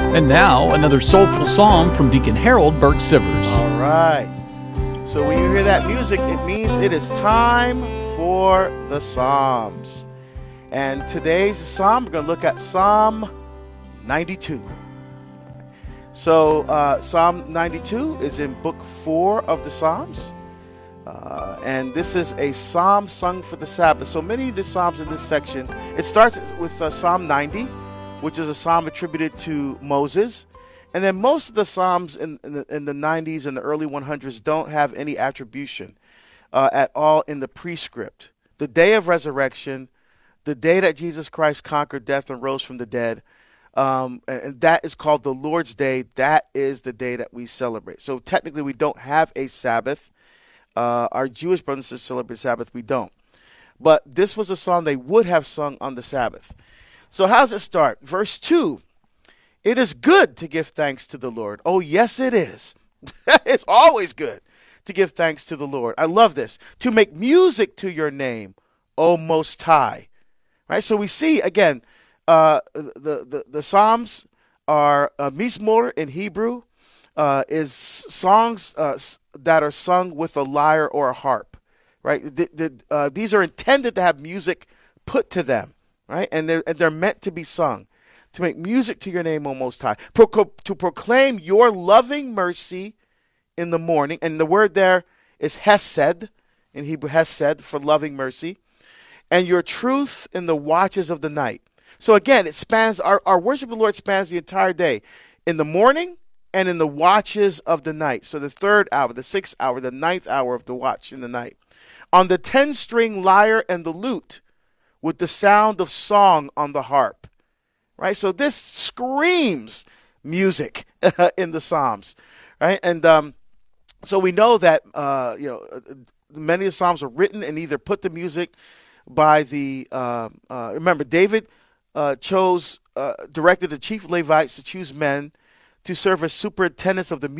And now, another soulful psalm from Deacon Harold Burke Sivers. All right. So when you hear that music, it means it is time for the Psalms. And today's psalm, we're going to look at Psalm 92. So Psalm 92 is in Book 4 of the Psalms. And this is a psalm sung for the Sabbath. So many of the psalms in this section, it starts with Psalm 90, which is a psalm attributed to Moses. And then most of the psalms in the 90s and the early 100s don't have any attribution at all in the prescript. The day of resurrection, the day that Jesus Christ conquered death and rose from the dead, and that is called the Lord's Day. That is the day that we celebrate. So technically we don't have a Sabbath. Our Jewish brothers and sisters celebrate Sabbath. We don't. But this was a song they would have sung on the Sabbath. So how does it start? Verse 2, it is good to give thanks to the Lord. Oh, yes, it is. It's always good to give thanks to the Lord. I love this. To make music to your name, O Most High. Right? So we see, again, the Psalms are Mizmor in Hebrew, is songs that are sung with a lyre or a harp. Right? These are intended to have music put to them. Right, and they're meant to be sung, to make music to your name, O Most High, to proclaim your loving mercy in the morning, and the word there is hesed, in Hebrew hesed, for loving mercy, and your truth in the watches of the night. So again, it spans, our worship of the Lord spans the entire day, in the morning and in the watches of the night. So the third hour, the sixth hour, the ninth hour of the watch in the night. On the 10-string lyre and the lute, with the sound of song on the harp, right? So this screams music in the Psalms, right? And so we know that many of the Psalms are written and either put to music by the remember David directed the chief Levites to choose men to serve as superintendents of the